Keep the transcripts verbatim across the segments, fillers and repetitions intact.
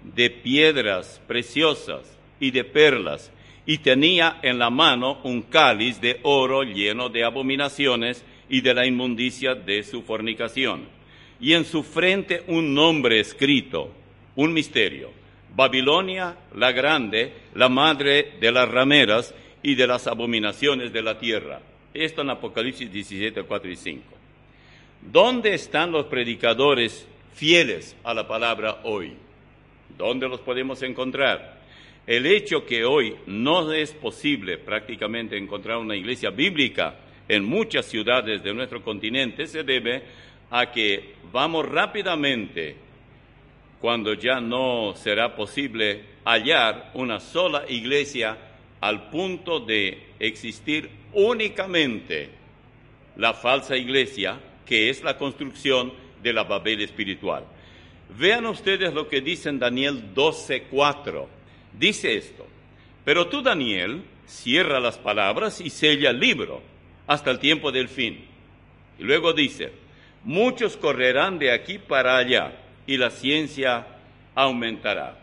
de piedras preciosas y de perlas, y tenía en la mano un cáliz de oro lleno de abominaciones y de la inmundicia de su fornicación. Y en su frente un nombre escrito, un misterio: Babilonia la grande, la madre de las rameras y de las abominaciones de la tierra. Esto en Apocalipsis diecisiete, cuatro y cinco. ¿Dónde están los predicadores fieles a la palabra hoy? ¿Dónde los podemos encontrar? El hecho que hoy no es posible prácticamente encontrar una iglesia bíblica en muchas ciudades de nuestro continente se debe a que vamos rápidamente, cuando ya no será posible hallar una sola iglesia, al punto de existir únicamente la falsa iglesia, que es la construcción de la Babel espiritual. Vean ustedes lo que dice en Daniel doce, cuatro. Dice esto: pero tú, Daniel, cierra las palabras y sella el libro hasta el tiempo del fin. Y luego dice: muchos correrán de aquí para allá y la ciencia aumentará.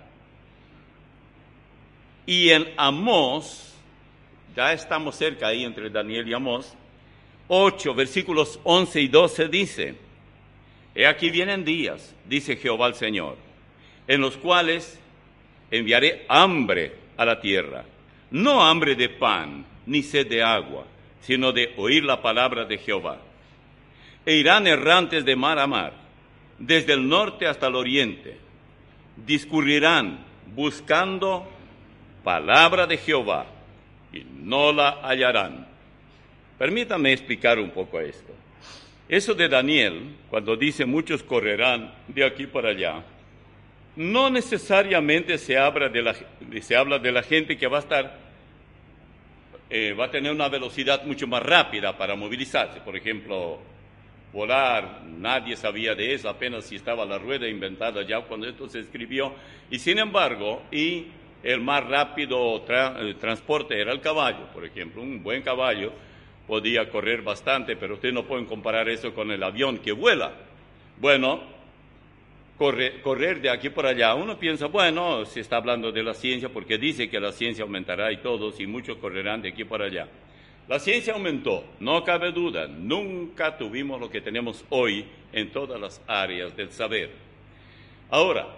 Y en Amós, ya estamos cerca ahí entre Daniel y Amós, ocho, versículos once y doce dice: he aquí vienen días, dice Jehová el Señor, en los cuales enviaré hambre a la tierra, no hambre de pan, ni sed de agua, sino de oír la palabra de Jehová. E irán errantes de mar a mar, desde el norte hasta el oriente, discurrirán buscando palabra de Jehová, y no la hallarán. Permítame explicar un poco esto. Eso de Daniel, cuando dice muchos correrán de aquí para allá, no necesariamente se habla de la, se habla de la gente que va a estar, eh, va a tener una velocidad mucho más rápida para movilizarse. Por ejemplo, volar, nadie sabía de eso, apenas si estaba la rueda inventada ya cuando esto se escribió. Y sin embargo, y el más rápido tra- el transporte era el caballo, por ejemplo. Un buen caballo podía correr bastante, pero ustedes no pueden comparar eso con el avión que vuela. Bueno, Correr, correr de aquí por allá, uno piensa, bueno, se está hablando de la ciencia porque dice que la ciencia aumentará y todos, y muchos correrán de aquí por allá. La ciencia aumentó, no cabe duda, nunca tuvimos lo que tenemos hoy en todas las áreas del saber. Ahora,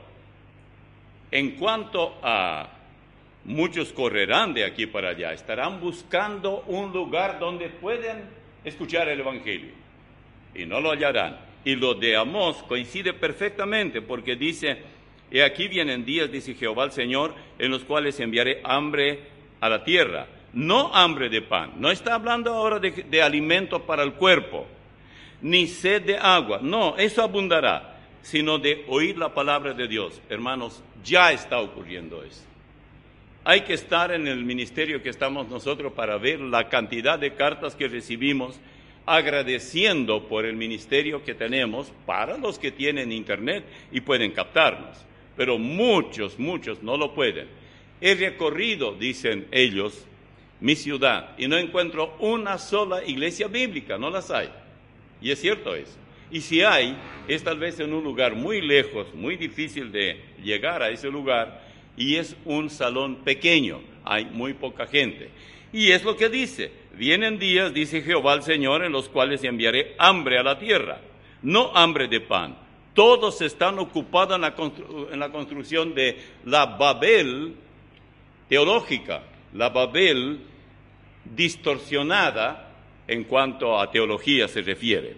en cuanto a muchos correrán de aquí para allá, estarán buscando un lugar donde pueden escuchar el Evangelio y no lo hallarán. Y lo de Amós coincide perfectamente porque dice: he aquí vienen días, dice Jehová el Señor, en los cuales enviaré hambre a la tierra. No hambre de pan, no está hablando ahora de, de alimento para el cuerpo, ni sed de agua, no, eso abundará, sino de oír la palabra de Dios. Hermanos, ya está ocurriendo eso. Hay que estar en el ministerio que estamos nosotros para ver la cantidad de cartas que recibimos agradeciendo por el ministerio que tenemos para los que tienen internet y pueden captarnos, pero muchos, muchos no lo pueden. He recorrido, dicen ellos, mi ciudad y no encuentro una sola iglesia bíblica, no las hay. Y es cierto eso. Y si hay, es tal vez en un lugar muy lejos, muy difícil de llegar a ese lugar, y es un salón pequeño, hay muy poca gente. Y es lo que dice: vienen días, dice Jehová el Señor, en los cuales enviaré hambre a la tierra, no hambre de pan. Todos están ocupados en la, constru- en la construcción de la Babel teológica, la Babel distorsionada en cuanto a teología se refiere.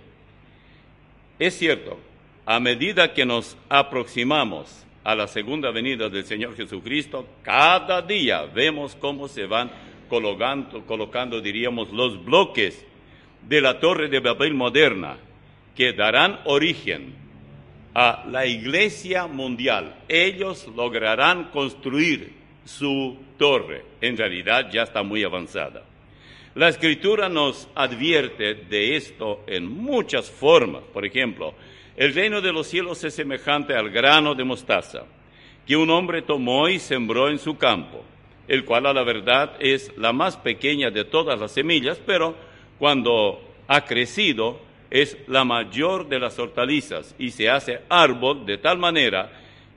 Es cierto, a medida que nos aproximamos a la segunda venida del Señor Jesucristo, cada día vemos cómo se van colocando, colocando, diríamos, los bloques de la Torre de Babel moderna, que darán origen a la Iglesia mundial. Ellos lograrán construir su torre. En realidad ya está muy avanzada. La Escritura nos advierte de esto en muchas formas. Por ejemplo, el reino de los cielos es semejante al grano de mostaza, que un hombre tomó y sembró en su campo, el cual a la verdad es la más pequeña de todas las semillas, pero cuando ha crecido es la mayor de las hortalizas y se hace árbol de tal manera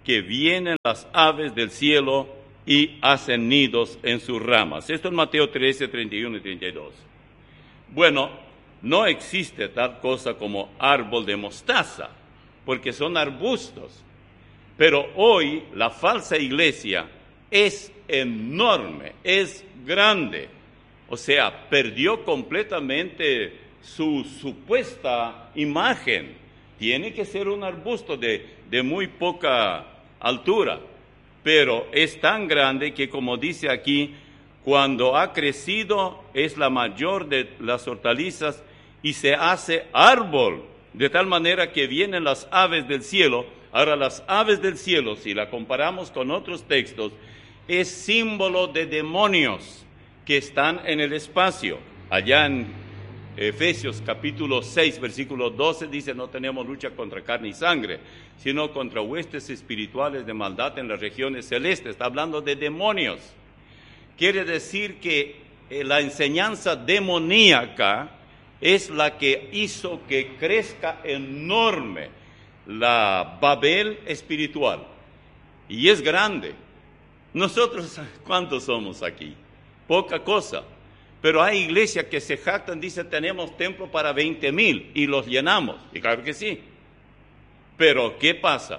que vienen las aves del cielo y hacen nidos en sus ramas. Esto es Mateo trece, treinta y uno y treinta y dos. Bueno, no existe tal cosa como árbol de mostaza, porque son arbustos. Pero hoy la falsa iglesia es enorme, es grande. O sea, perdió completamente su supuesta imagen. Tiene que ser un arbusto de, de muy poca altura, pero es tan grande que, como dice aquí, cuando ha crecido es la mayor de las hortalizas y se hace árbol, de tal manera que vienen las aves del cielo. Ahora, las aves del cielo, si la comparamos con otros textos, es símbolo de demonios que están en el espacio. Allá en Efesios capítulo seis, versículo doce, dice: no tenemos lucha contra carne y sangre, sino contra huestes espirituales de maldad en las regiones celestes. Está hablando de demonios. Quiere decir que la enseñanza demoníaca es la que hizo que crezca enorme la Babel espiritual. Y es grande. Nosotros, ¿cuántos somos aquí? Poca cosa. Pero hay iglesias que se jactan, dicen: tenemos templo para veinte mil y los llenamos. Y claro que sí. Pero ¿qué pasa?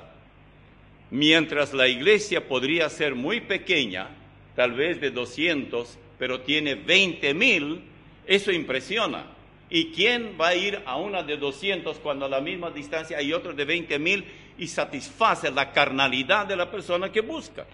Mientras la iglesia podría ser muy pequeña, tal vez de doscientos, pero tiene veinte mil, eso impresiona. ¿Y quién va a ir a una de doscientos cuando a la misma distancia hay otro de veinte mil y satisface la carnalidad de la persona que busca?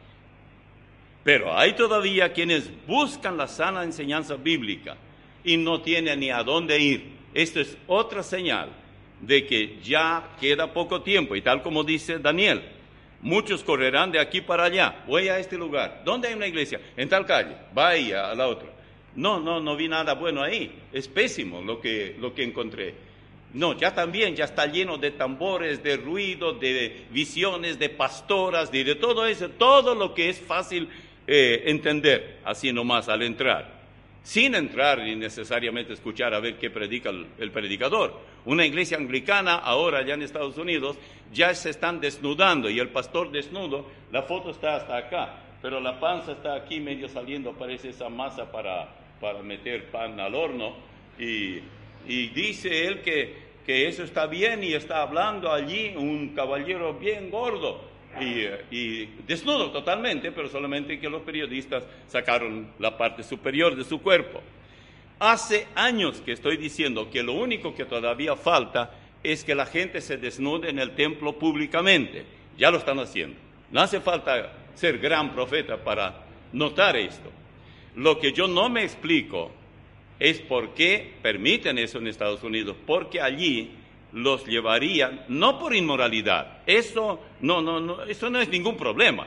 Pero hay todavía quienes buscan la sana enseñanza bíblica y no tienen ni a dónde ir. Esto es otra señal de que ya queda poco tiempo, y tal como dice Daniel, muchos correrán de aquí para allá. Voy a este lugar. ¿Dónde hay una iglesia? En tal calle. Va ahí a la otra. No, no, no vi nada bueno ahí. Es pésimo lo que, lo que encontré. No, ya también, ya está lleno de tambores, de ruido, de visiones, de pastoras, de, de todo eso, todo lo que es fácil eh, entender, así nomás al entrar. Sin entrar y necesariamente escuchar a ver qué predica el, el predicador. Una iglesia anglicana ahora allá en Estados Unidos ya se están desnudando y el pastor desnudo, la foto está hasta acá, pero la panza está aquí medio saliendo, parece esa masa para, para meter pan al horno, y, y dice él que, que eso está bien y está hablando allí un caballero bien gordo. Y, y desnudo totalmente, pero solamente que los periodistas sacaron la parte superior de su cuerpo. Hace años que estoy diciendo que lo único que todavía falta es que la gente se desnude en el templo públicamente. Ya lo están haciendo. No hace falta ser gran profeta para notar esto. Lo que yo no me explico es por qué permiten eso en Estados Unidos, porque allí los llevarían, no por inmoralidad, eso no, no, no, eso no es ningún problema.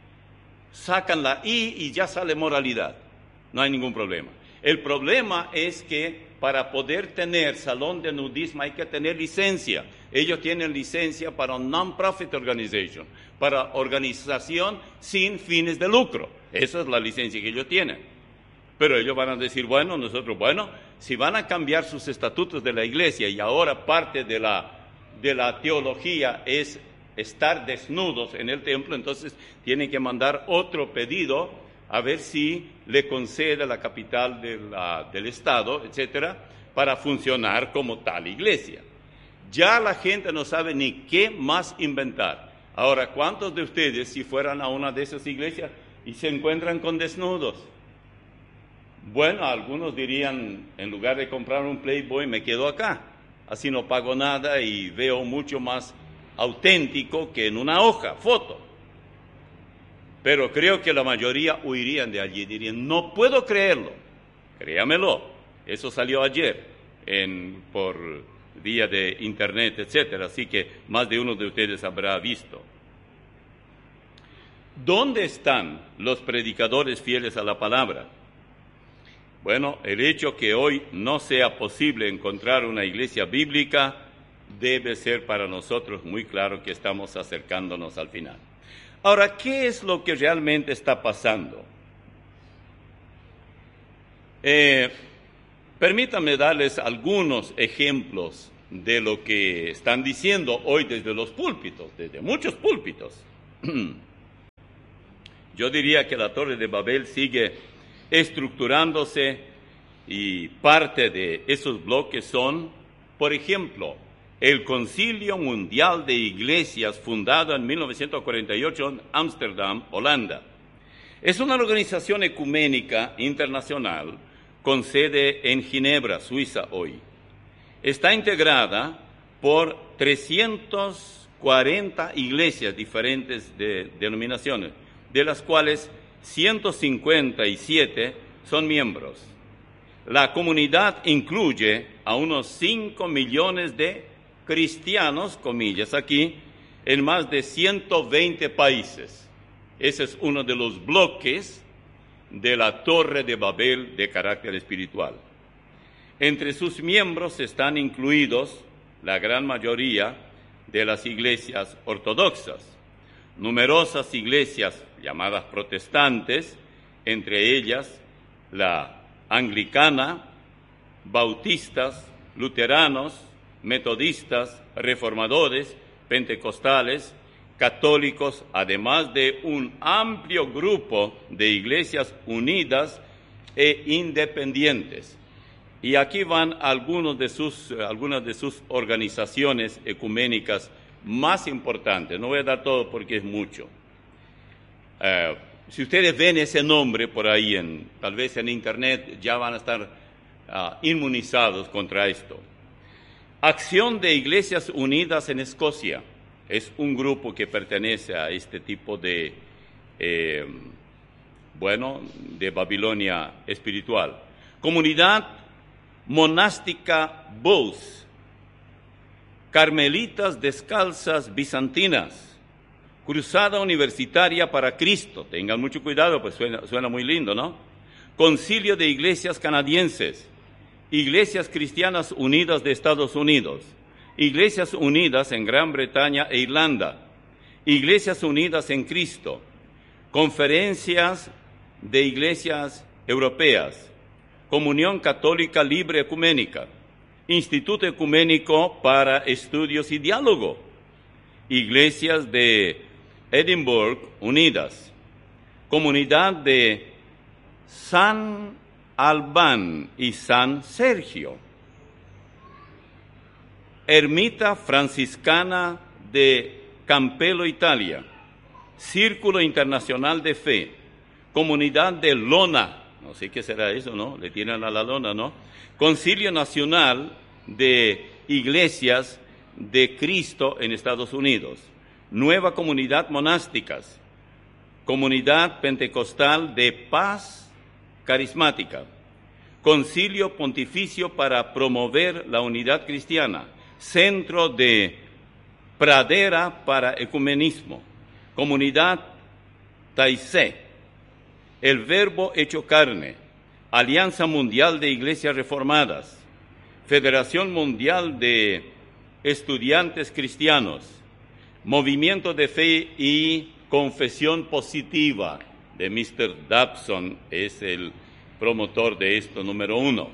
Sacan la I y ya sale moralidad, no hay ningún problema. El problema es que para poder tener salón de nudismo hay que tener licencia. Ellos tienen licencia para un non-profit organization, para organización sin fines de lucro. Esa es la licencia que ellos tienen. Pero ellos van a decir, bueno, nosotros, bueno, si van a cambiar sus estatutos de la iglesia y ahora parte de la, de la teología es estar desnudos en el templo, entonces tienen que mandar otro pedido a ver si le concede la capital de la, del Estado, etcétera, para funcionar como tal iglesia. Ya la gente no sabe ni qué más inventar. Ahora, ¿cuántos de ustedes, si fueran a una de esas iglesias y se encuentran con desnudos? Bueno, algunos dirían, en lugar de comprar un Playboy, me quedo acá. Así no pago nada y veo mucho más auténtico que en una hoja, foto. Pero creo que la mayoría huirían de allí, dirían, no puedo creerlo. Créamelo, eso salió ayer en, por vía de internet, etcétera. Así que más de uno de ustedes habrá visto. ¿Dónde están los predicadores fieles a la palabra? Bueno, el hecho que hoy no sea posible encontrar una iglesia bíblica debe ser para nosotros muy claro que estamos acercándonos al final. Ahora, ¿qué es lo que realmente está pasando? Eh, permítanme darles algunos ejemplos de lo que están diciendo hoy desde los púlpitos, desde muchos púlpitos. Yo diría que la Torre de Babel sigue estructurándose y parte de esos bloques son, por ejemplo, el Concilio Mundial de Iglesias, fundado en mil novecientos cuarenta y ocho en Ámsterdam, Holanda. Es una organización ecuménica internacional con sede en Ginebra, Suiza hoy. Está integrada por trescientas cuarenta iglesias diferentes de denominaciones, de las cuales ciento cincuenta y siete son miembros. La comunidad incluye a unos cinco millones de cristianos, comillas aquí, en más de ciento veinte países. Ese es uno de los bloques de la Torre de Babel de carácter espiritual. Entre sus miembros están incluidos la gran mayoría de las iglesias ortodoxas, numerosas iglesias llamadas protestantes, entre ellas la anglicana, bautistas, luteranos, metodistas, reformadores, pentecostales, católicos, además de un amplio grupo de iglesias unidas e independientes. Y aquí van algunos de sus, algunas de sus organizaciones ecuménicas más importantes. No voy a dar todo porque es mucho. Uh, si ustedes ven ese nombre por ahí, en, tal vez en internet, ya van a estar uh, inmunizados contra esto. Acción de Iglesias Unidas en Escocia. Es un grupo que pertenece a este tipo de, eh, bueno, de Babilonia espiritual. Comunidad Monástica Bowes, Carmelitas Descalzas Bizantinas, Cruzada Universitaria para Cristo. Tengan mucho cuidado, pues suena, suena muy lindo, ¿no? Concilio de Iglesias Canadienses, Iglesias Cristianas Unidas de Estados Unidos, Iglesias Unidas en Gran Bretaña e Irlanda, Iglesias Unidas en Cristo, Conferencias de Iglesias Europeas, Comunión Católica Libre Ecuménica, Instituto Ecuménico para Estudios y Diálogo, Iglesias de Edimburgo Unidas, Comunidad de San Albán y San Sergio, Ermita Franciscana de Campello, Italia, Círculo Internacional de Fe, Comunidad de Lona, no sé qué será eso, ¿no? Le tiran a la lona, ¿no? Concilio Nacional de Iglesias de Cristo en Estados Unidos, Nueva Comunidad Monásticas, Comunidad Pentecostal de Paz Carismática, Concilio Pontificio para promover la unidad cristiana, Centro de Pradera para Ecumenismo, Comunidad Taizé, El Verbo Hecho Carne, Alianza Mundial de Iglesias Reformadas, Federación Mundial de Estudiantes Cristianos, Movimiento de Fe y Confesión Positiva de mister Dobson, es el promotor de esto, número uno.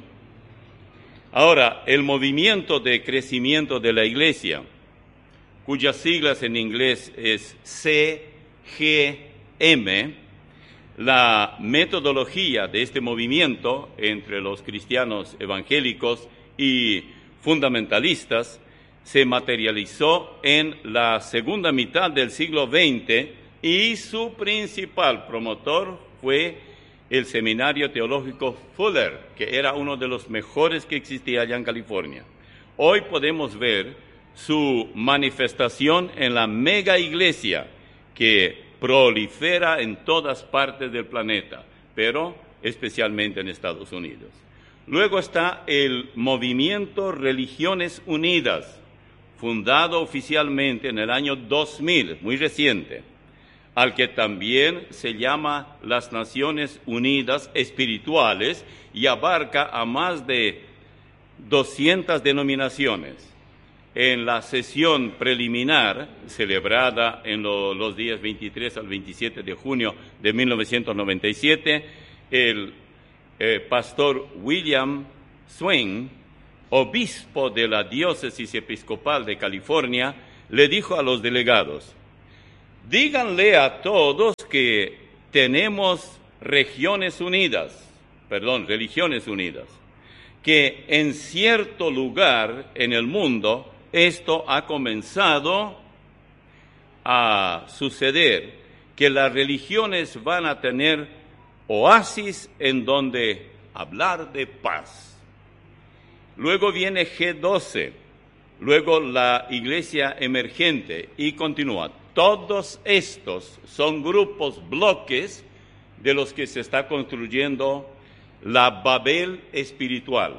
Ahora, el movimiento de crecimiento de la Iglesia, cuyas siglas en inglés es C G M, la metodología de este movimiento entre los cristianos evangélicos y fundamentalistas se materializó en la segunda mitad del siglo veinte y su principal promotor fue el Seminario Teológico Fuller, que era uno de los mejores que existía allá en California. Hoy podemos ver su manifestación en la mega iglesia que prolifera en todas partes del planeta, pero especialmente en Estados Unidos. Luego está el Movimiento Religiones Unidas, fundado oficialmente en el año dos mil, muy reciente, al que también se llama las Naciones Unidas Espirituales y abarca a más de doscientas denominaciones. En la sesión preliminar, celebrada en lo, los días veintitrés al veintisiete de junio de mil novecientos noventa y siete, el eh, pastor William Swain, obispo de la Diócesis Episcopal de California, le dijo a los delegados: díganle a todos que tenemos regiones unidas, perdón, religiones unidas, que en cierto lugar en el mundo esto ha comenzado a suceder, que las religiones van a tener oasis en donde hablar de paz. Luego viene G doce, luego la iglesia emergente y continúa. Todos estos son grupos, bloques de los que se está construyendo la Babel espiritual.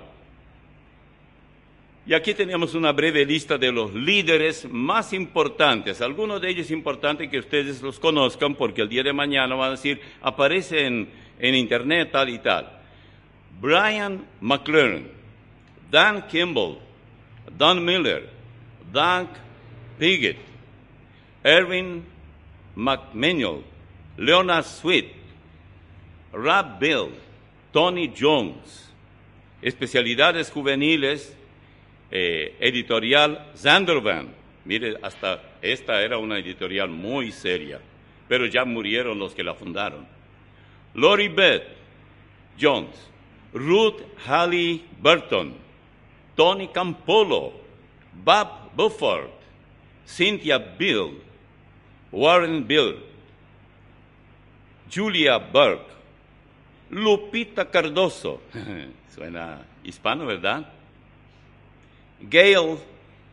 Y aquí tenemos una breve lista de los líderes más importantes, algunos de ellos importantes que ustedes los conozcan porque el día de mañana van a decir, aparece en, en internet tal y tal. Brian McLaren, Dan Kimball, Don Miller, Doug Piggott, Erwin McManuel, Leonard Sweet, Rob Bell, Tony Jones, especialidades juveniles, eh, editorial Zandervan. Mire, hasta esta era una editorial muy seria, pero ya murieron los que la fundaron. Lori Beth Jones, Ruth Haley Burton, Tony Campolo, Bob Bufford, Cynthia Bill, Warren Bill, Julia Burke, Lupita Cardoso, suena hispano, ¿verdad? Gail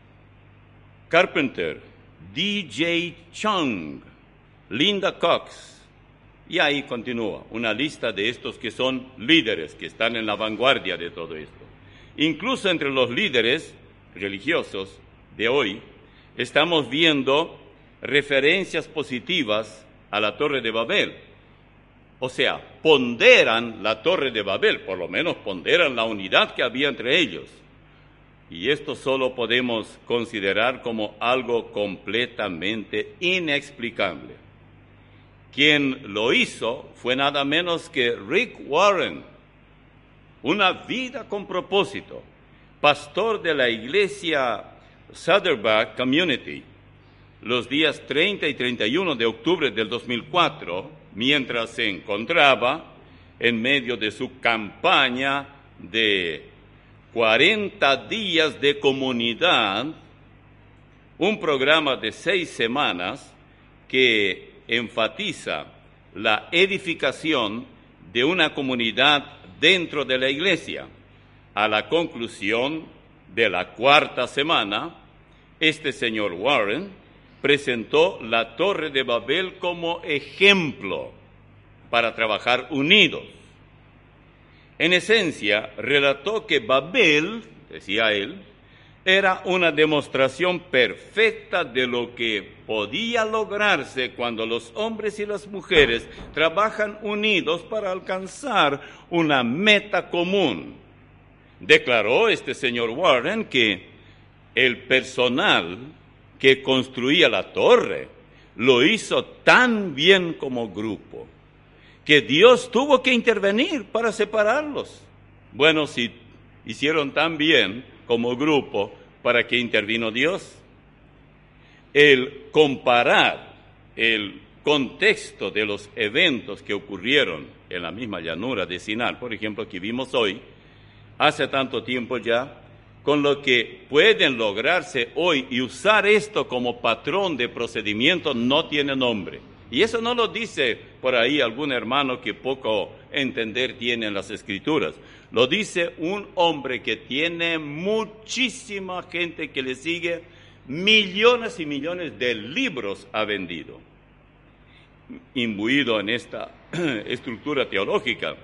Carpenter, D J Chung, Linda Cox, y ahí continúa una lista de estos que son líderes, que están en la vanguardia de todo esto. Incluso entre los líderes religiosos de hoy, estamos viendo referencias positivas a la Torre de Babel. O sea, ponderan la Torre de Babel, por lo menos ponderan la unidad que había entre ellos. Y esto solo podemos considerar como algo completamente inexplicable. Quien lo hizo fue nada menos que Rick Warren, una vida con propósito, pastor de la iglesia Saddleback Community, los días treinta y treinta y uno de octubre del dos mil cuatro, mientras se encontraba en medio de su campaña de cuarenta días de comunidad, un programa de seis semanas que enfatiza la edificación de una comunidad dentro de la iglesia. A la conclusión de la cuarta semana, este señor Warren presentó la Torre de Babel como ejemplo para trabajar unidos. En esencia, relató que Babel, decía él, era una demostración perfecta de lo que podía lograrse cuando los hombres y las mujeres trabajan unidos para alcanzar una meta común. Declaró este señor Warren que el personal que construía la torre lo hizo tan bien como grupo, que Dios tuvo que intervenir para separarlos. Bueno, si hicieron tan bien como grupo, ¿para qué intervino Dios? El comparar el contexto de los eventos que ocurrieron en la misma llanura de Sinar, por ejemplo, que vimos hoy, hace tanto tiempo ya, con lo que pueden lograrse hoy y usar esto como patrón de procedimiento no tiene nombre. Y eso no lo dice por ahí algún hermano que poco entender tiene en las Escrituras. Lo dice un hombre que tiene muchísima gente que le sigue, millones y millones de libros ha vendido. Imbuido en esta estructura teológica,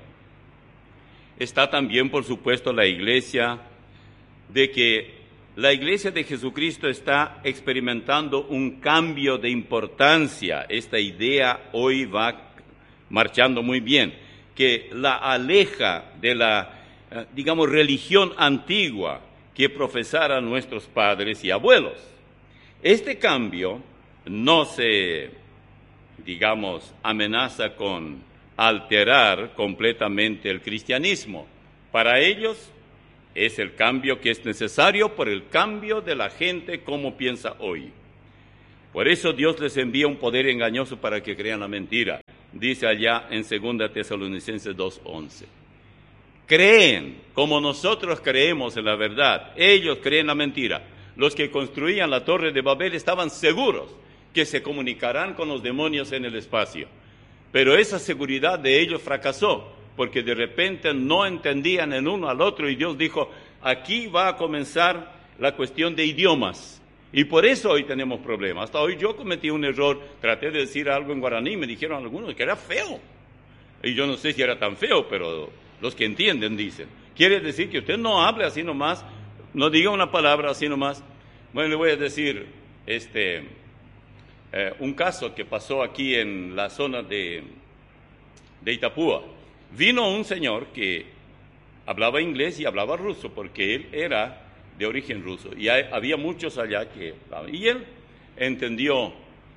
está también, por supuesto, la iglesia, de que la iglesia de Jesucristo está experimentando un cambio de importancia. Esta idea hoy va marchando muy bien, que la aleja de la, digamos, religión antigua que profesaran nuestros padres y abuelos. Este cambio no se, digamos, amenaza con alterar completamente el cristianismo. Para ellos es el cambio que es necesario por el cambio de la gente como piensa hoy. Por eso Dios les envía un poder engañoso para que crean la mentira. Dice allá en segunda Tesalonicenses dos once. Creen como nosotros creemos en la verdad. Ellos creen la mentira. Los que construían la torre de Babel estaban seguros que se comunicarán con los demonios en el espacio. Pero esa seguridad de ellos fracasó, porque de repente no entendían el uno al otro y Dios dijo, aquí va a comenzar la cuestión de idiomas. Y por eso hoy tenemos problemas. Hasta hoy yo cometí un error, traté de decir algo en guaraní, me dijeron algunos que era feo. Y yo no sé si era tan feo, pero los que entienden dicen. Quiere decir que usted no hable así nomás, no diga una palabra así nomás. Bueno, le voy a decir este, eh, un caso que pasó aquí en la zona de, de Itapúa. Vino un señor que hablaba inglés y hablaba ruso, porque él era de origen ruso, y hay, había muchos allá que hablaban. Y él entendió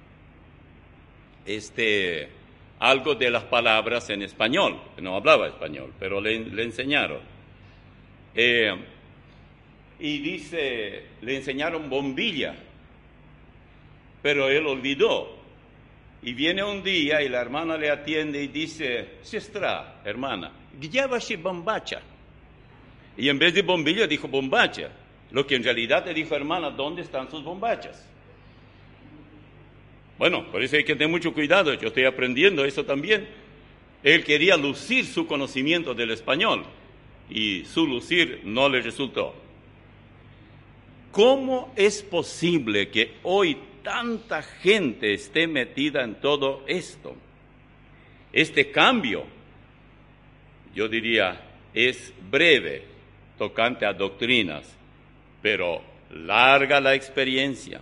este, algo de las palabras en español, no hablaba español, pero le, le enseñaron. Eh, y dice, le enseñaron bombilla, pero él olvidó. Y viene un día y la hermana le atiende y dice, sestra, hermana, ¿где ваши bombacha? Y en vez de bombilla dijo bombacha. Lo que en realidad le dijo, hermana, ¿dónde están sus bombachas? Bueno, por eso hay que tener mucho cuidado, yo estoy aprendiendo eso también. Él quería lucir su conocimiento del español y su lucir no le resultó. ¿Cómo es posible que hoy tanta gente esté metida en todo esto? Este cambio, yo diría, es breve, tocante a doctrinas, pero larga la experiencia.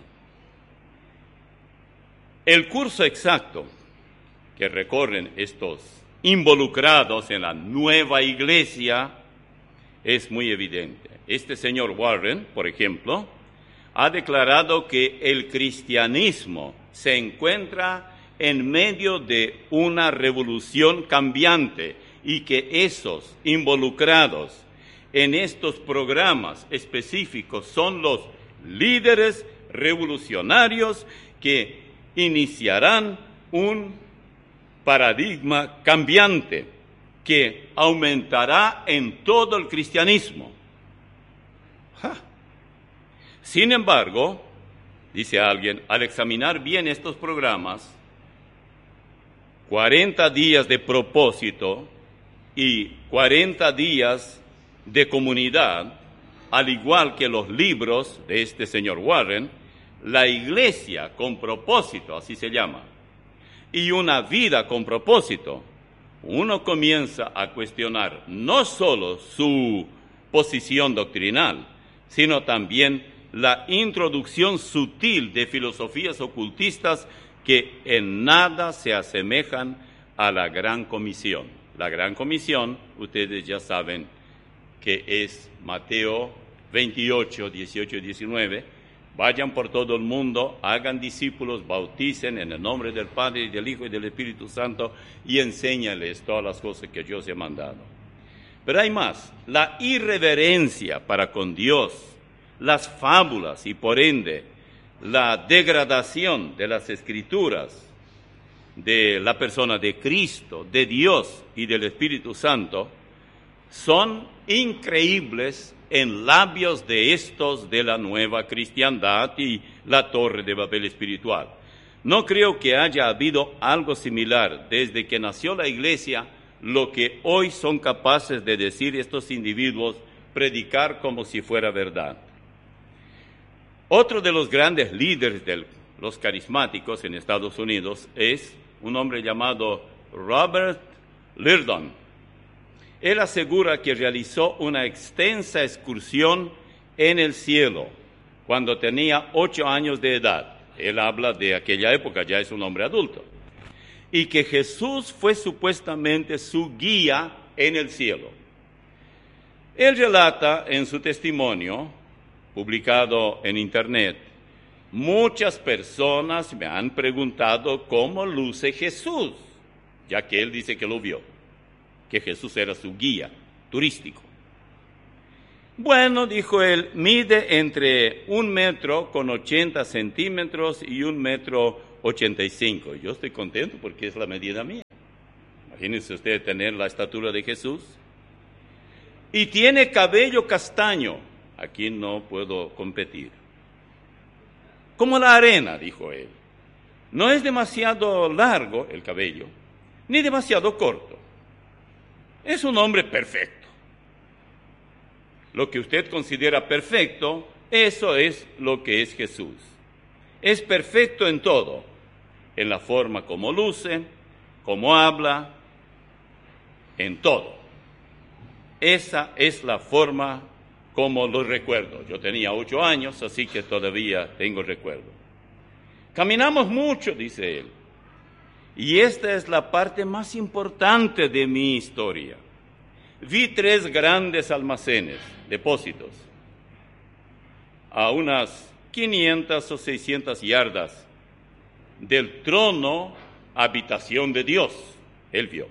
El curso exacto que recorren estos involucrados en la nueva iglesia es muy evidente. Este señor Warren, por ejemplo, ha declarado que el cristianismo se encuentra en medio de una revolución cambiante y que esos involucrados en estos programas específicos son los líderes revolucionarios que iniciarán un paradigma cambiante que aumentará en todo el cristianismo. ¡Ja! Sin embargo, dice alguien, al examinar bien estos programas, cuarenta días de propósito y cuarenta días de comunidad, al igual que los libros de este señor Warren, la iglesia con propósito, así se llama, y una vida con propósito, uno comienza a cuestionar no solo su posición doctrinal, sino también la introducción sutil de filosofías ocultistas que en nada se asemejan a la Gran Comisión. La Gran Comisión, ustedes ya saben, que es Mateo veintiocho, dieciocho y diecinueve, vayan por todo el mundo, hagan discípulos, bauticen en el nombre del Padre, y del Hijo y del Espíritu Santo, y enséñales todas las cosas que yo os he mandado. Pero hay más, la irreverencia para con Dios, las fábulas y por ende la degradación de las Escrituras, de la persona de Cristo, de Dios y del Espíritu Santo, son increíbles en labios de estos de la nueva cristiandad y la torre de Babel espiritual. No creo que haya habido algo similar desde que nació la iglesia, lo que hoy son capaces de decir estos individuos, predicar como si fuera verdad. Otro de los grandes líderes de los carismáticos en Estados Unidos es un hombre llamado Robert Liardon. Él asegura que realizó una extensa excursión en el cielo cuando tenía ocho años de edad. Él habla de aquella época, ya es un hombre adulto. Y que Jesús fue supuestamente su guía en el cielo. Él relata en su testimonio, publicado en internet, muchas personas me han preguntado cómo luce Jesús, ya que él dice que lo vio, que Jesús era su guía turístico. Bueno, dijo él, mide entre un metro con ochenta centímetros y un metro ochenta y cinco. Yo estoy contento porque es la medida mía. Imagínense usted tener la estatura de Jesús. Y tiene cabello castaño. Aquí no puedo competir. Como la arena, dijo él. No es demasiado largo el cabello, ni demasiado corto. Es un hombre perfecto. Lo que usted considera perfecto, eso es lo que es Jesús. Es perfecto en todo, en la forma como luce, como habla, en todo. Esa es la forma como lo recuerdo. Yo tenía ocho años, así que todavía tengo recuerdo. Caminamos mucho, dice él, y esta es la parte más importante de mi historia. Vi tres grandes almacenes, depósitos, a unas quinientas o seiscientas yardas del trono, habitación de Dios, él vio.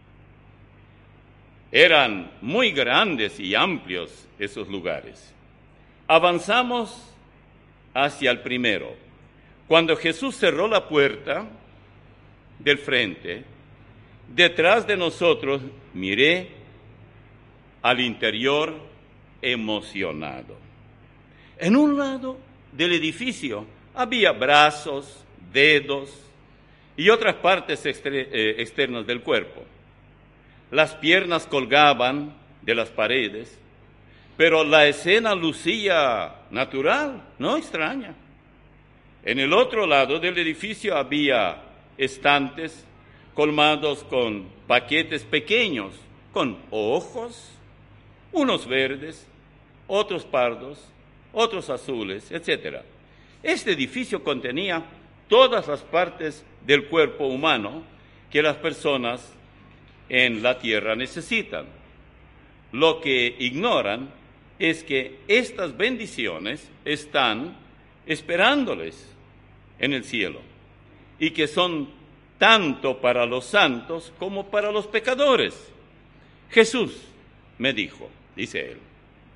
Eran muy grandes y amplios esos lugares. Avanzamos hacia el primero. Cuando Jesús cerró la puerta del frente, detrás de nosotros miré al interior emocionado. En un lado del edificio había brazos, dedos y otras partes exter- eh, externas del cuerpo. Las piernas colgaban de las paredes, pero la escena lucía natural, no extraña. En el otro lado del edificio había estantes colmados con paquetes pequeños, con ojos, unos verdes, otros pardos, otros azules, etcétera. Este edificio contenía todas las partes del cuerpo humano que las personas en la tierra necesitan. Lo que ignoran es que estas bendiciones están esperándoles en el cielo y que son tanto para los santos como para los pecadores. Jesús me dijo, dice él,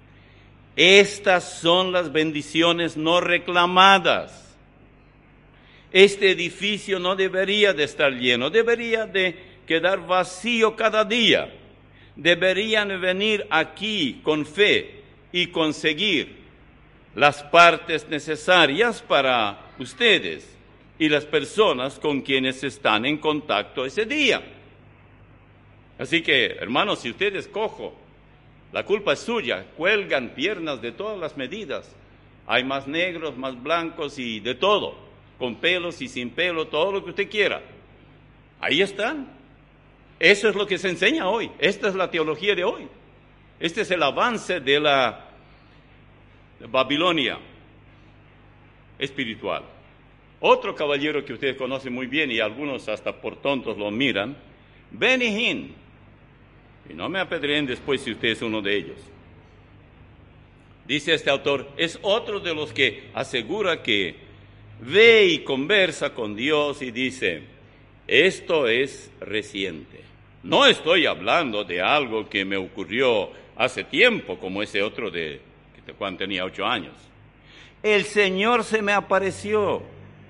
estas son las bendiciones no reclamadas. Este edificio no debería de estar lleno, debería de quedar vacío cada día. Deberían venir aquí con fe y conseguir las partes necesarias para ustedes y las personas con quienes están en contacto ese día. Así que, hermanos, si usted es cojo, la culpa es suya. Cuelgan piernas de todas las medidas. Hay más negros, más blancos y de todo, con pelos y sin pelo, todo lo que usted quiera. Ahí están. Eso es lo que se enseña hoy. Esta es la teología de hoy. Este es el avance de la Babilonia espiritual. Otro caballero que ustedes conocen muy bien y algunos hasta por tontos lo miran, Benny Hinn. Y no me apedreen después si usted es uno de ellos. Dice este autor, es otro de los que asegura que ve y conversa con Dios y dice, esto es reciente. No estoy hablando de algo que me ocurrió hace tiempo, como ese otro de cuando tenía ocho años. El Señor se me apareció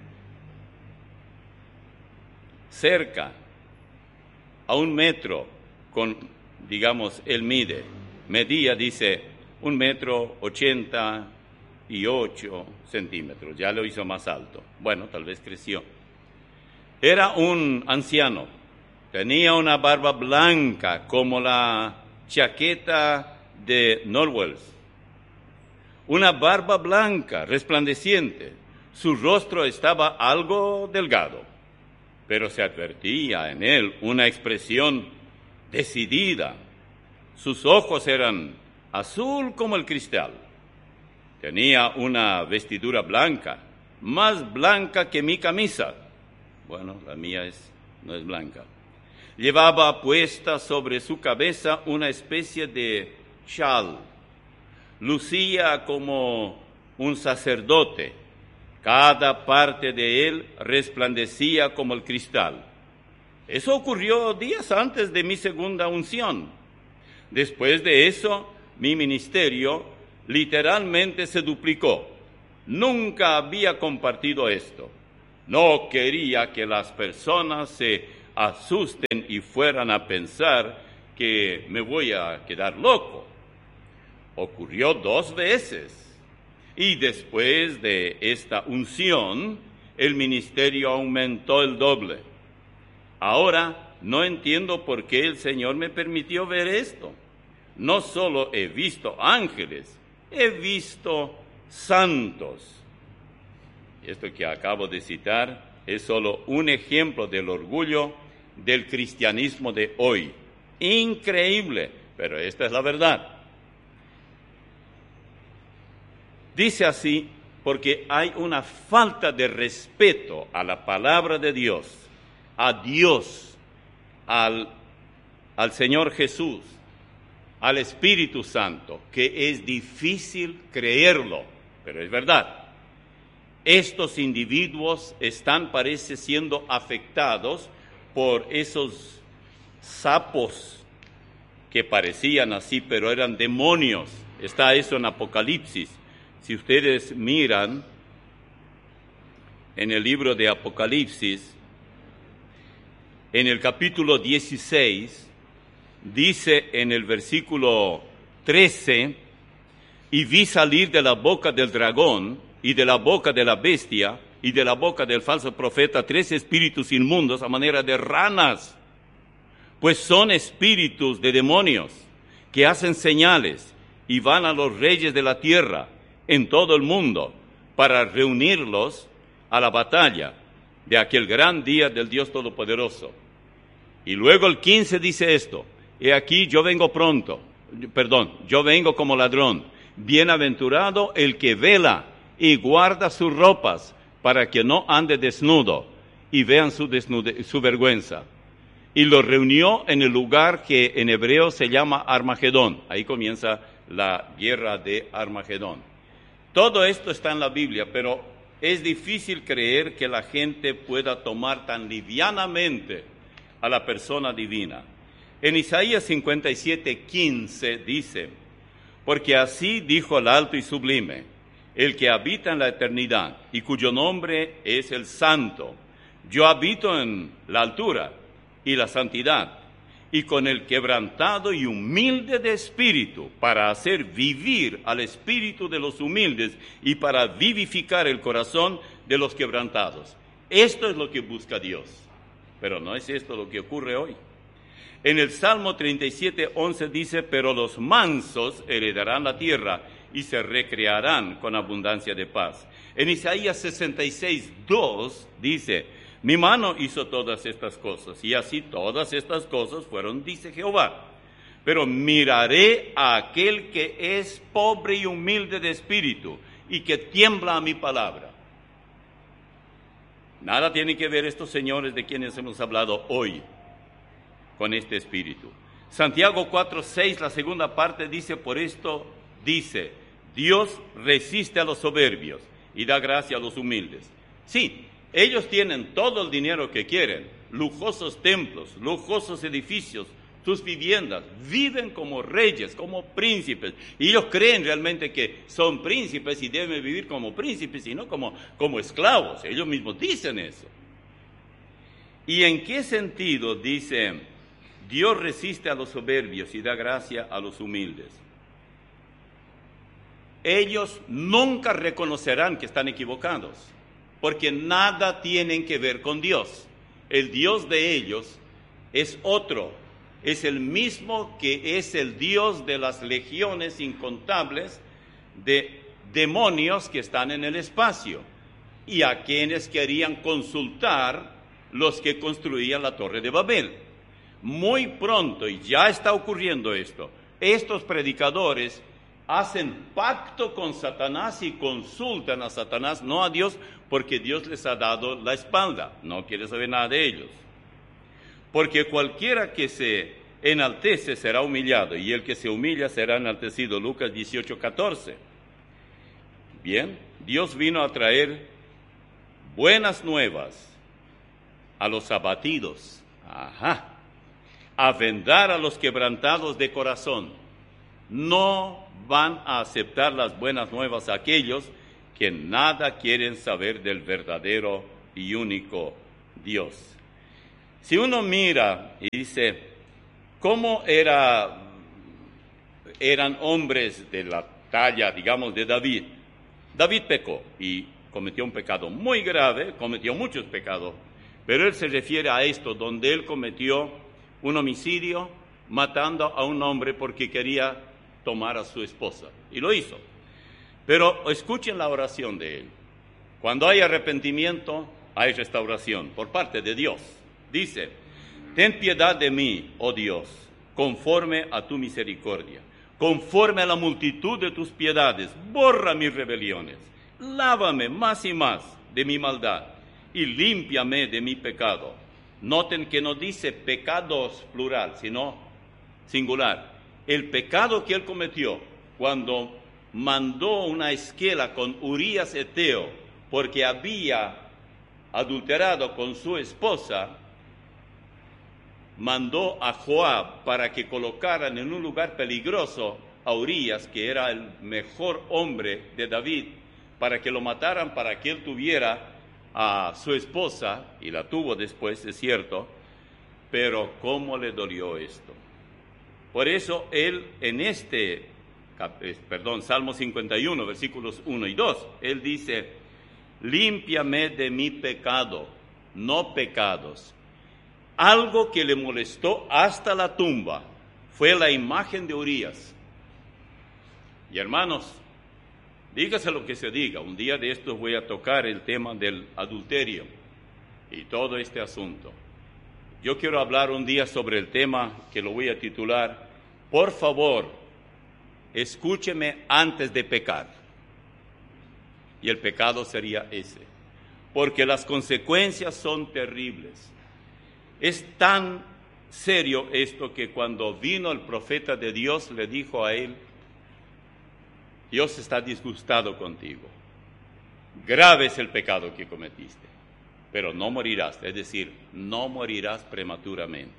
cerca, a un metro, con, digamos, él mide, medía, dice, un metro ochenta y ocho centímetros, ya lo hizo más alto. Bueno, tal vez creció. Era un anciano, tenía una barba blanca como la chaqueta de Norwells. Una barba blanca, resplandeciente. Su rostro estaba algo delgado, pero se advertía en él una expresión decidida. Sus ojos eran azul como el cristal. Tenía una vestidura blanca, más blanca que mi camisa. Bueno, la mía es, no es blanca. Llevaba puesta sobre su cabeza una especie de chal. Lucía como un sacerdote. Cada parte de él resplandecía como el cristal. Eso ocurrió días antes de mi segunda unción. Después de eso, mi ministerio literalmente se duplicó. Nunca había compartido esto. No quería que las personas se asusten y fueran a pensar que me voy a quedar loco. Ocurrió dos veces. Y después de esta unción, el ministerio aumentó el doble. Ahora no entiendo por qué el Señor me permitió ver esto. No solo he visto ángeles, he visto santos. Esto que acabo de citar es solo un ejemplo del orgullo del cristianismo de hoy. Increíble, pero esta es la verdad. Dice así porque hay una falta de respeto a la palabra de Dios, a Dios, al, al Señor Jesús, al Espíritu Santo, que es difícil creerlo, pero es verdad. Estos individuos están, parece, siendo afectados por esos sapos que parecían así, pero eran demonios. Está eso en Apocalipsis. Si ustedes miran en el libro de Apocalipsis, en el capítulo dieciséis, dice en el versículo trece, y vi salir de la boca del dragón y de la boca de la bestia y de la boca del falso profeta tres espíritus inmundos a manera de ranas, pues son espíritus de demonios que hacen señales y van a los reyes de la tierra en todo el mundo para reunirlos a la batalla de aquel gran día del Dios Todopoderoso. Y luego el quince dice esto: he aquí yo vengo pronto, perdón, yo vengo como ladrón, bienaventurado el que vela y guarda sus ropas para que no ande desnudo y vean su, desnude, su vergüenza. Y lo reunió en el lugar que en hebreo se llama Armagedón. Ahí comienza la guerra de Armagedón. Todo esto está en la Biblia, pero es difícil creer que la gente pueda tomar tan livianamente a la persona divina. En Isaías cincuenta y siete, quince dice: porque así dijo el alto y sublime, el que habita en la eternidad y cuyo nombre es el Santo. Yo habito en la altura y la santidad, y con el quebrantado y humilde de espíritu, para hacer vivir al espíritu de los humildes y para vivificar el corazón de los quebrantados. Esto es lo que busca Dios, pero no es esto lo que ocurre hoy. En el Salmo treinta y siete, once dice: pero los mansos heredarán la tierra y se recrearán con abundancia de paz. En Isaías sesenta y seis, dos dice: mi mano hizo todas estas cosas, y así todas estas cosas fueron, dice Jehová. Pero miraré a aquel que es pobre y humilde de espíritu, y que tiembla a mi palabra. Nada tiene que ver estos señores de quienes hemos hablado hoy con este espíritu. Santiago cuatro, seis, la segunda parte dice: por esto dice, Dios resiste a los soberbios y da gracia a los humildes. Sí, ellos tienen todo el dinero que quieren, lujosos templos, lujosos edificios, sus viviendas, viven como reyes, como príncipes, y ellos creen realmente que son príncipes y deben vivir como príncipes y no como, como esclavos. Ellos mismos dicen eso. ¿Y en qué sentido dice Dios resiste a los soberbios y da gracia a los humildes? Ellos nunca reconocerán que están equivocados, porque nada tienen que ver con Dios. El Dios de ellos es otro, es el mismo que es el Dios de las legiones incontables de demonios que están en el espacio, y a quienes querían consultar los que construían la Torre de Babel. Muy pronto, y ya está ocurriendo esto, estos predicadores hacen pacto con Satanás y consultan a Satanás, no a Dios, porque Dios les ha dado la espalda, no quiere saber nada de ellos. Porque cualquiera que se enaltece será humillado, y el que se humilla será enaltecido. Lucas dieciocho, catorce. Bien, Dios vino a traer buenas nuevas a los abatidos, ajá, a vendar a los quebrantados de corazón. No van a aceptar las buenas nuevas aquellos que nada quieren saber del verdadero y único Dios. Si uno mira y dice, ¿cómo era, eran hombres de la talla, digamos, de David? David pecó y cometió un pecado muy grave, cometió muchos pecados, pero él se refiere a esto, donde él cometió un homicidio matando a un hombre porque quería tomar a su esposa, y lo hizo. Pero escuchen la oración de él. Cuando hay arrepentimiento, hay restauración por parte de Dios. Dice, ten piedad de mí, oh Dios, conforme a tu misericordia, conforme a la multitud de tus piedades, borra mis rebeliones, lávame más y más de mi maldad y límpiame de mi pecado. Noten que no dice pecados plural, sino singular. El pecado que él cometió cuando mandó una esquela con Urías Eteo porque había adulterado con su esposa, mandó a Joab para que colocaran en un lugar peligroso a Urías, que era el mejor hombre de David, para que lo mataran, para que él tuviera a su esposa, y la tuvo después, es cierto, pero ¿cómo le dolió esto? Por eso él en este, perdón, Salmo cincuenta y uno, versículos uno y dos, él dice, límpiame de mi pecado, no pecados. Algo que le molestó hasta la tumba fue la imagen de Urías. Y hermanos, dígase lo que se diga, un día de estos voy a tocar el tema del adulterio y todo este asunto. Yo quiero hablar un día sobre el tema que lo voy a titular, por favor, escúcheme antes de pecar. Y el pecado sería ese, porque las consecuencias son terribles. Es tan serio esto que cuando vino el profeta de Dios le dijo a él, Dios está disgustado contigo, grave es el pecado que cometiste, pero no morirás, es decir, no morirás prematuramente.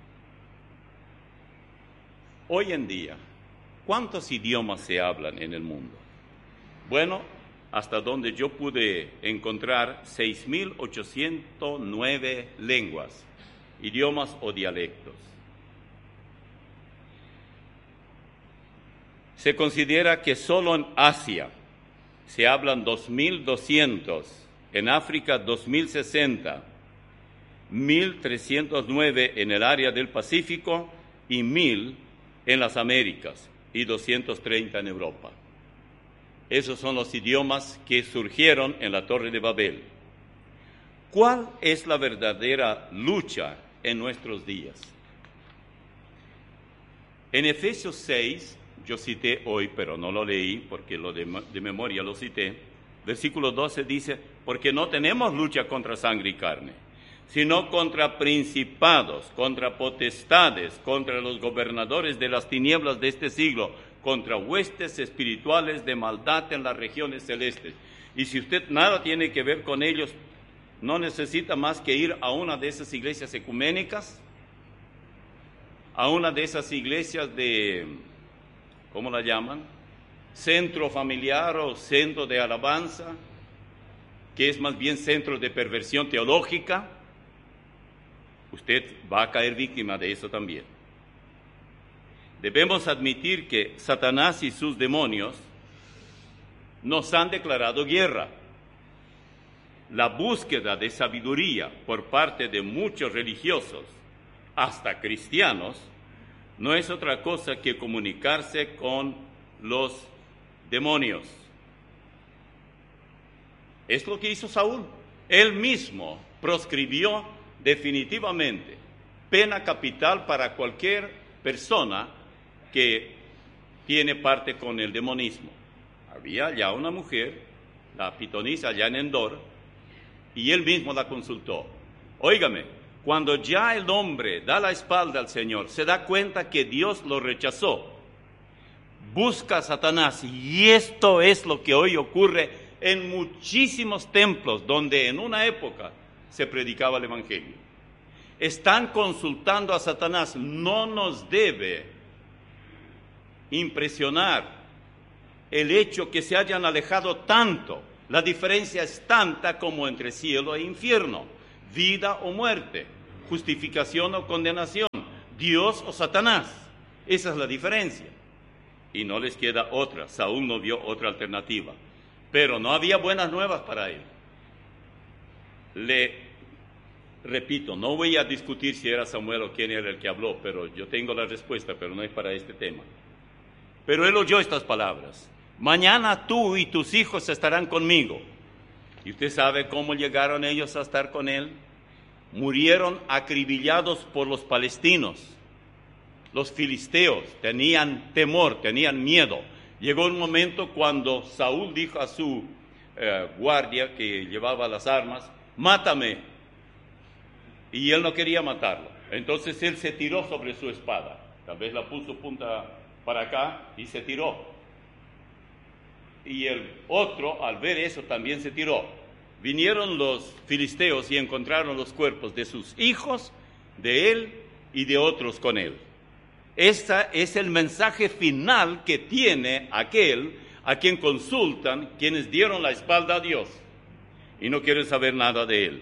Hoy en día, ¿cuántos idiomas se hablan en el mundo? Bueno, hasta donde yo pude encontrar seis mil ochocientas nueve lenguas, idiomas o dialectos. Se considera que solo en Asia se hablan dos mil doscientos, en África dos mil sesenta, mil trescientos nueve en el área del Pacífico y mil en las Américas y doscientos treinta en Europa. Esos son los idiomas que surgieron en la Torre de Babel. ¿Cuál es la verdadera lucha en nuestros días? En Efesios seis, yo cité hoy, pero no lo leí porque lo de, de memoria lo cité, versículo doce dice, porque no tenemos lucha contra sangre y carne, sino contra principados, contra potestades, contra los gobernadores de las tinieblas de este siglo, contra huestes espirituales de maldad en las regiones celestes. Y si usted nada tiene que ver con ellos, no necesita más que ir a una de esas iglesias ecuménicas, a una de esas iglesias de, ¿cómo la llaman? Centro familiar o centro de alabanza, que es más bien centro de perversión teológica. Usted va a caer víctima de eso también. Debemos admitir que Satanás y sus demonios nos han declarado guerra. La búsqueda de sabiduría por parte de muchos religiosos, hasta cristianos, no es otra cosa que comunicarse con los demonios. Es lo que hizo Saúl. Él mismo proscribió definitivamente pena capital para cualquier persona que tiene parte con el demonismo. Había ya una mujer, la pitonisa allá en Endor, y él mismo la consultó. Óigame, cuando ya el hombre da la espalda al Señor, se da cuenta que Dios lo rechazó, busca a Satanás, y esto es lo que hoy ocurre en muchísimos templos donde en una época se predicaba el Evangelio. Están consultando a Satanás, no nos debe impresionar el hecho que se hayan alejado tanto. La diferencia es tanta como entre cielo e infierno, vida o muerte, justificación o condenación, Dios o Satanás. Esa es la diferencia. Y no les queda otra. Saúl no vio otra alternativa. Pero no había buenas nuevas para él. Le repito, no voy a discutir si era Samuel o quién era el que habló, pero yo tengo la respuesta, pero no es para este tema. Pero él oyó estas palabras: mañana tú y tus hijos estarán conmigo. ¿Y usted sabe cómo llegaron ellos a estar con él? Murieron acribillados por los palestinos. Los filisteos tenían temor, tenían miedo. Llegó un momento cuando Saúl dijo a su eh, guardia que llevaba las armas: mátame. Y él no quería matarlo. Entonces él se tiró sobre su espada. Tal vez la puso punta para acá y se tiró. Y el otro, al ver eso, también se tiró. Vinieron los filisteos y encontraron los cuerpos de sus hijos, de él y de otros con él. Este es el mensaje final que tiene aquel a quien consultan quienes dieron la espalda a Dios y no quieren saber nada de él.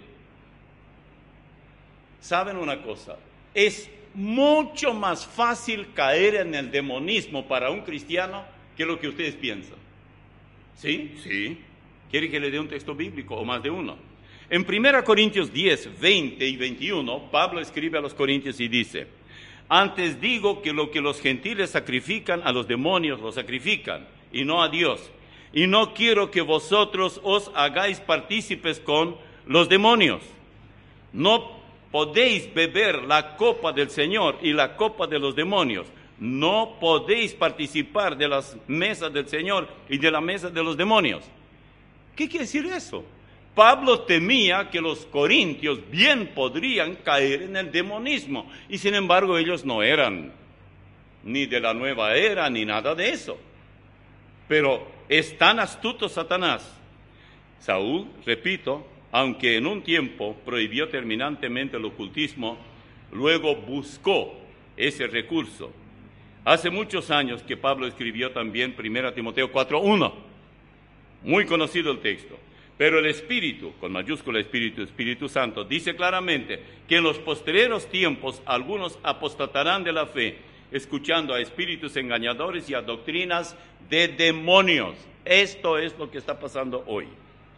¿Saben una cosa? Es mucho más fácil caer en el demonismo para un cristiano que lo que ustedes piensan. ¿Sí? Sí. ¿Quiere que le dé un texto bíblico o más de uno? En primera Corintios diez, veinte y veintiuno, Pablo escribe a los corintios y dice: antes digo que lo que los gentiles sacrifican a los demonios lo sacrifican, y no a Dios. Y no quiero que vosotros os hagáis partícipes con los demonios. No podéis beber la copa del Señor y la copa de los demonios. No podéis participar de las mesas del Señor y de la mesa de los demonios. ¿Qué quiere decir eso? Pablo temía que los corintios bien podrían caer en el demonismo, y sin embargo ellos no eran ni de la nueva era ni nada de eso. Pero es tan astuto Satanás. Saúl, repito, aunque en un tiempo prohibió terminantemente el ocultismo, luego buscó ese recurso. Hace muchos años que Pablo escribió también primera Timoteo cuatro uno, muy conocido el texto. Pero el Espíritu, con mayúscula Espíritu, Espíritu Santo, dice claramente que en los postreros tiempos algunos apostatarán de la fe, escuchando a espíritus engañadores y a doctrinas de demonios. Esto es lo que está pasando hoy.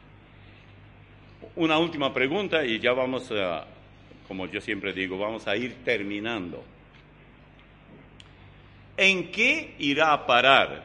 Una última pregunta y ya vamos a, como yo siempre digo, vamos a ir terminando. ¿En qué irá a parar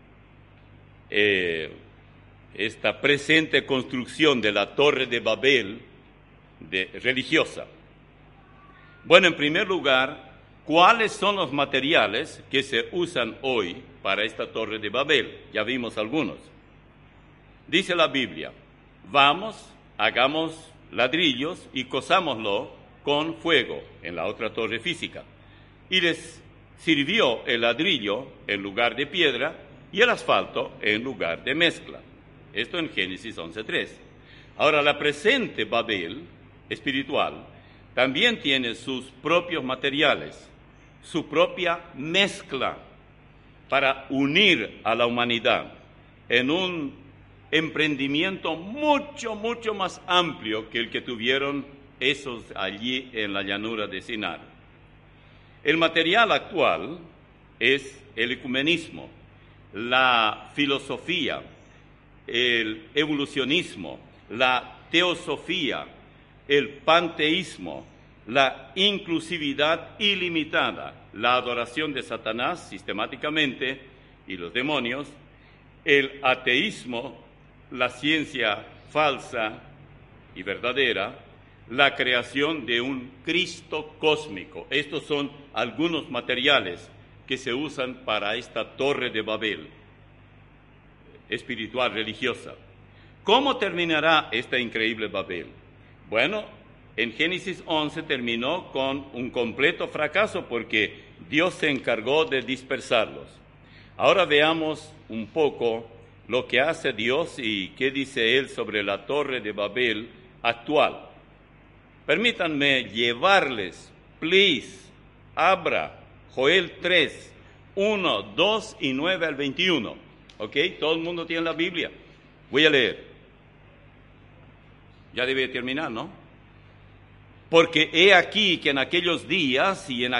eh, esta presente construcción de la Torre de Babel de, religiosa? Bueno, en primer lugar, ¿cuáles son los materiales que se usan hoy para esta Torre de Babel? Ya vimos algunos. Dice la Biblia: vamos, hagamos ladrillos y cosámoslo con fuego, en la otra torre física. Y les sirvió el ladrillo en lugar de piedra y el asfalto en lugar de mezcla. Esto en Génesis once tres. Ahora, la presente Babel espiritual también tiene sus propios materiales, su propia mezcla para unir a la humanidad en un emprendimiento mucho, mucho más amplio que el que tuvieron esos allí en la llanura de Sinar. El material actual es el ecumenismo, la filosofía, el evolucionismo, la teosofía, el panteísmo, la inclusividad ilimitada, la adoración de Satanás sistemáticamente y los demonios, el ateísmo, la ciencia falsa y verdadera, la creación de un Cristo cósmico. Estos son algunos materiales que se usan para esta Torre de Babel espiritual, religiosa. ¿Cómo terminará esta increíble Babel? Bueno, en Génesis once terminó con un completo fracaso porque Dios se encargó de dispersarlos. Ahora veamos un poco lo que hace Dios y qué dice Él sobre la Torre de Babel actual. Permítanme llevarles, please, abra Joel tres, uno, dos y nueve al veintiuno. ¿Ok? Todo el mundo tiene la Biblia. Voy a leer. Ya debe terminar, ¿no? Porque he aquí que en aquellos días y en